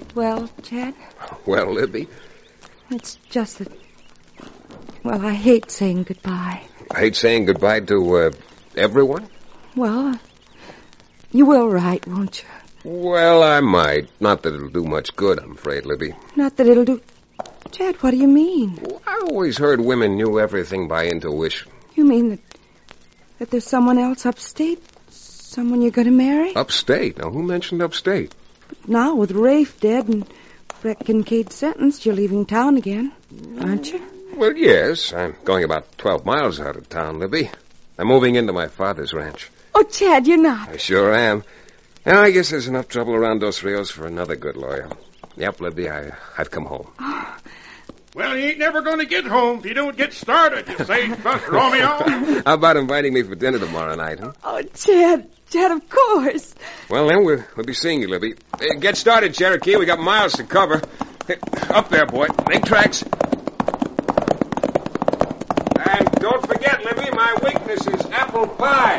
Well, Chad? Well, Libby? It's just that... Well, I hate saying goodbye. I hate saying goodbye to, everyone? Well, you will write, won't you? Well, I might. Not that it'll do much good, I'm afraid, Libby. Not that it'll do... Chad, what do you mean? Well, I always heard women knew everything by intuition. You mean that there's someone else upstate? Someone you're going to marry? Upstate? Now, who mentioned upstate? But now, with Rafe dead and Brett Kincaid sentenced, you're leaving town again, aren't you? Well, yes. I'm going about 12 miles out of town, Libby. I'm moving into my father's ranch. Oh, Chad, you're not. I sure am. And I guess there's enough trouble around Dos Rios for another good lawyer. Yep, Libby, I've come home. Oh. Well, you ain't never going to get home if you don't get started, you sagebrush Romeo. How about inviting me for dinner tomorrow night, huh? Oh, Chad, of course. Well, then, we'll be seeing you, Libby. Get started, Cherokee. We got miles to cover. Hey, up there, boy. Make tracks. And don't forget, Libby, my weakness is apple pie.